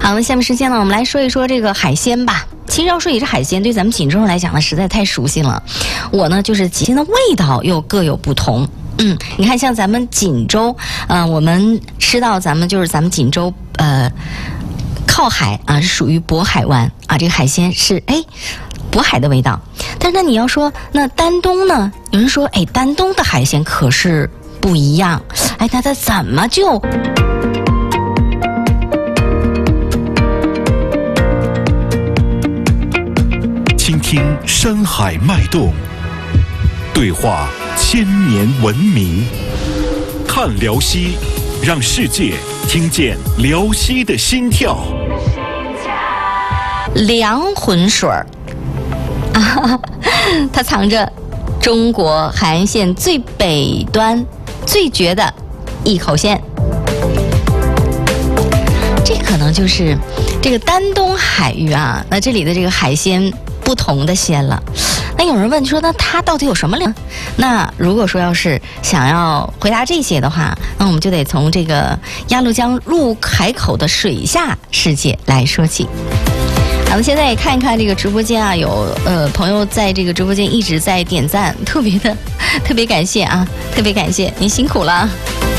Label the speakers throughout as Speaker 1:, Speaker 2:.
Speaker 1: 好，那下面时间呢，我们来说一说这个海鲜吧。其实要说也是海鲜，对咱们锦州人来讲呢，实在太熟悉了。我呢，就是海鲜的味道又各有不同。你看，像咱们锦州，我们吃到咱们锦州，靠海啊，是属于渤海湾啊，这个海鲜是渤海的味道。但是呢，你要说那丹东呢，有人说丹东的海鲜可是不一样。那它怎么就？
Speaker 2: 倾听山海脉动，对话千年文明，看辽西，让世界听见辽西的心跳。
Speaker 1: 凉浑水儿它藏着中国海岸线最北端最绝的一口鲜，这可能就是这个丹东海域啊。那这里的这个海鲜不同的鲜了。那有人问说，那它到底有什么呢？那如果说要是想要回答这些的话，那我们就得从这个鸭绿江入海口的水下世界来说起。咱们现在也看一看这个直播间啊，有朋友在这个直播间一直在点赞，特别感谢啊，特别感谢您辛苦了。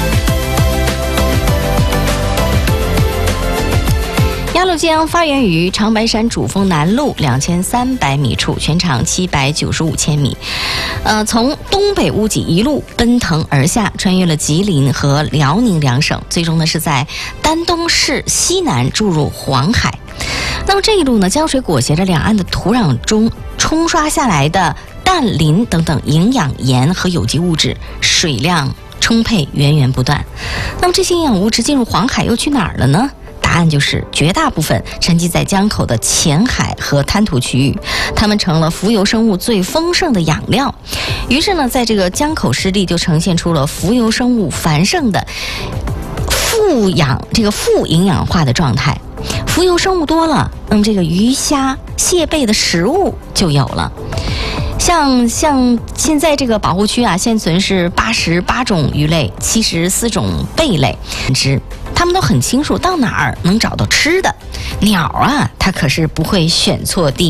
Speaker 1: 鸭绿江发源于长白山主峰南麓2300米处，全长795千米。从东北屋脊一路奔腾而下，穿越了吉林和辽宁两省，最终呢是在丹东市西南注入黄海。那么这一路呢，江水裹挟着两岸的土壤中冲刷下来的氮、磷等等营养盐和有机物质，水量充沛，源源不断。那么这些营养物质进入黄海又去哪儿了呢？答案就是绝大部分沉积在江口的浅海和滩涂区域，它们成了浮游生物最丰盛的养料。于是呢，在这个江口湿地就呈现出了浮游生物繁盛的富营养化的状态。浮游生物多了，那么这个鱼虾蟹贝的食物就有了。像现在这个保护区啊，现存是88种鱼类，74种贝类，他们都很清楚到哪儿能找到吃的。鸟啊，它可是不会选错地